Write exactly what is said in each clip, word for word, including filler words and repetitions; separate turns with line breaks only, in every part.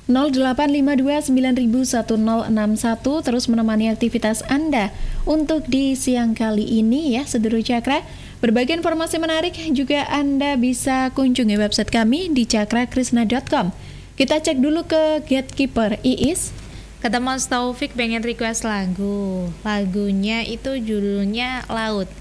nol delapan lima dua sembilan satu nol enam satu terus menemani aktivitas Anda untuk di siang kali ini ya, Sedulur Cakra. Berbagai informasi menarik juga Anda bisa kunjungi website kami di cakrakrisna dot com. Kita cek dulu ke Gatekeeper Iis.
Kata Mas Taufik pengen request lagu. Lagunya itu judulnya Laut.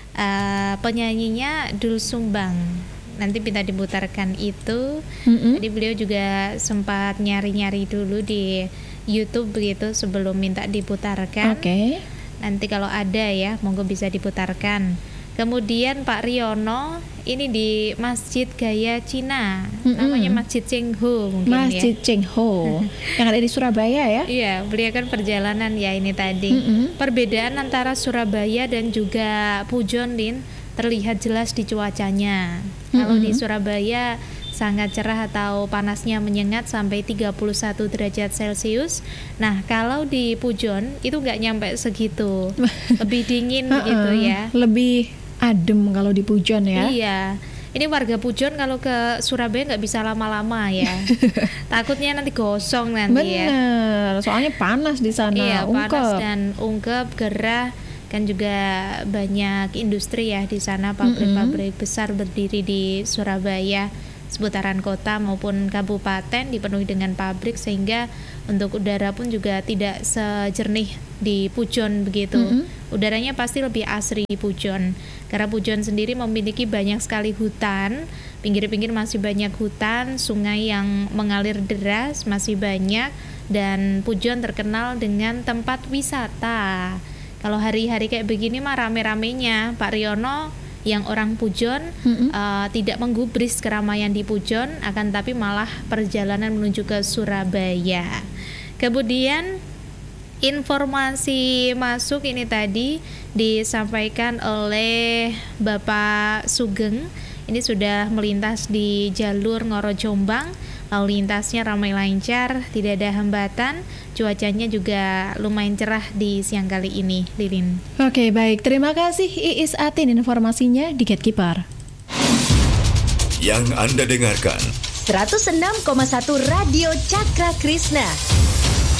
Uh, penyanyinya Dul Sumbang. Nanti minta diputarkan itu. Mm-hmm. Tadi beliau juga sempat nyari-nyari dulu di YouTube begitu sebelum minta diputarkan.
Oke. Okay.
Nanti kalau ada ya, monggo bisa diputarkan. Kemudian Pak Riono ini di Masjid Gaya Cina, mm-hmm. namanya Masjid Cheng Ho mungkin
Masjid
ya.
Cheng Ho yang ada di Surabaya ya.
Iya, beliau kan perjalanan ya ini tadi. Mm-hmm. Perbedaan antara Surabaya dan juga Pujon, Lin, terlihat jelas di cuacanya. Mm-hmm. Kalau di Surabaya sangat cerah atau panasnya menyengat sampai tiga puluh satu derajat Celcius. Nah, kalau di Pujon itu nggak nyampe segitu, lebih dingin gitu ya.
Lebih adem kalau di Pujon ya.
Iya. Ini warga Pujon kalau ke Surabaya nggak bisa lama-lama ya. Takutnya nanti gosong nanti.
Bener, ya. Bener. Soalnya panas di sana.
Iya,
ungkep.
Panas dan ungkep, gerah. Kan juga banyak industri ya di sana, pabrik-pabrik mm-hmm. besar berdiri di Surabaya. Seputaran kota maupun kabupaten dipenuhi dengan pabrik, sehingga untuk udara pun juga tidak sejernih di Pujon begitu. Mm-hmm. Udaranya pasti lebih asri di Pujon, karena Pujon sendiri memiliki banyak sekali hutan, pinggir-pinggir masih banyak hutan, sungai yang mengalir deras masih banyak, dan Pujon terkenal dengan tempat wisata. Kalau hari-hari kayak begini mah rame-ramenya Pak Riono yang orang Pujon mm-hmm. uh, tidak menggubris keramaian di Pujon, akan tapi malah perjalanan menuju ke Surabaya. Kemudian informasi masuk ini tadi disampaikan oleh Bapak Sugeng. Ini sudah melintas di jalur Ngoro Jombang, lalu lintasnya ramai lancar, tidak ada hambatan. Cuacanya juga lumayan cerah di siang kali ini, Lilin.
Oke, baik. Terima kasih Iis Atin informasinya di Gatekeeper.
Yang Anda dengarkan
seratus enam koma satu Radio Cakra Krisna.